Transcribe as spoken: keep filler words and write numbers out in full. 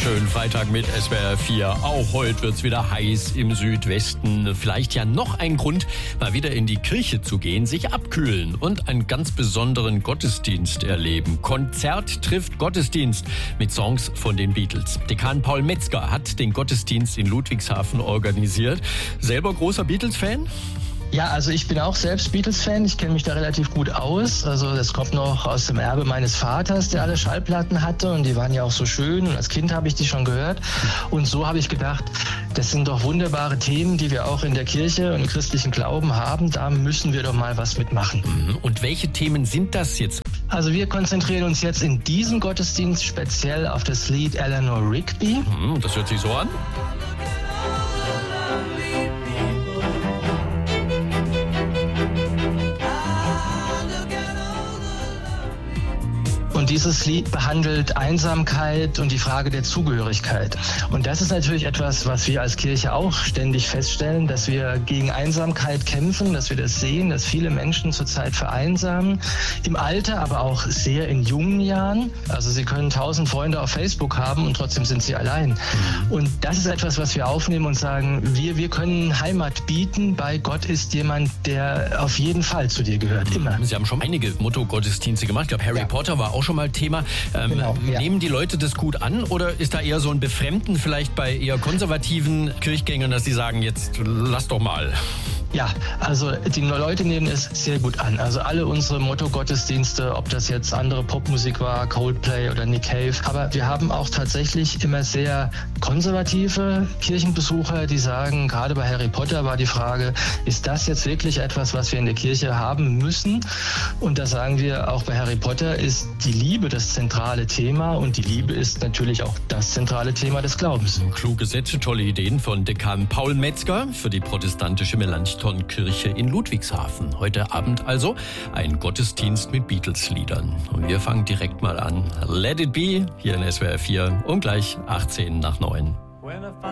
schönen Freitag mit S W R vier. Auch heute wird's wieder heiß im Südwesten. Vielleicht ja noch ein Grund, mal wieder in die Kirche zu gehen, sich abkühlen und einen ganz besonderen Gottesdienst erleben. Konzert trifft Gottesdienst mit Songs von den Beatles. Dekan Paul Metzger hat den Gottesdienst in Ludwigshafen organisiert. Selber großer Beatles-Fan? Ja, also ich bin auch selbst Beatles-Fan. Ich kenne mich da relativ gut aus. Also das kommt noch aus dem Erbe meines Vaters, der alle Schallplatten hatte. Und die waren ja auch so schön. Und als Kind habe ich die schon gehört. Und so habe ich gedacht, das sind doch wunderbare Themen, die wir auch in der Kirche und im christlichen Glauben haben. Da müssen wir doch mal was mitmachen. Und welche Themen sind das jetzt? Also wir konzentrieren uns jetzt in diesem Gottesdienst speziell auf das Lied Eleanor Rigby. Das hört sich so an. Und dieses Lied behandelt Einsamkeit und die Frage der Zugehörigkeit. Und das ist natürlich etwas, was wir als Kirche auch ständig feststellen, dass wir gegen Einsamkeit kämpfen, dass wir das sehen, dass viele Menschen zurzeit vereinsamen, im Alter, aber auch sehr in jungen Jahren. Also sie können tausend Freunde auf Facebook haben und trotzdem sind sie allein. Und das ist etwas, was wir aufnehmen und sagen, wir, wir können Heimat bieten. Bei Gott ist jemand, der auf jeden Fall zu dir gehört, immer. Sie haben schon einige Motto-Gottesdienste gemacht. Ich glaube, Harry ja. Potter war auch schon mal Thema. Ähm, genau, ja. Nehmen die Leute das gut an oder ist da eher so ein Befremden vielleicht bei eher konservativen Kirchgängern, dass sie sagen, jetzt lass doch mal? Ja, also die Leute nehmen es sehr gut an. Also alle unsere Motto-Gottesdienste, ob das jetzt andere Popmusik war, Coldplay oder Nick Cave. Aber wir haben auch tatsächlich immer sehr konservative Kirchenbesucher, die sagen, gerade bei Harry Potter war die Frage, ist das jetzt wirklich etwas, was wir in der Kirche haben müssen? Und da sagen wir, auch bei Harry Potter ist die Liebe das zentrale Thema und die Liebe ist natürlich auch das zentrale Thema des Glaubens. Kluge Sätze, tolle Ideen von Dekan Paul Metzger für die protestantische Melanchthon-Kirche in Ludwigshafen. Heute Abend also ein Gottesdienst mit Beatles-Liedern. Und wir fangen direkt mal an. Let it be, hier in S W R vier um gleich achtzehn nach neun.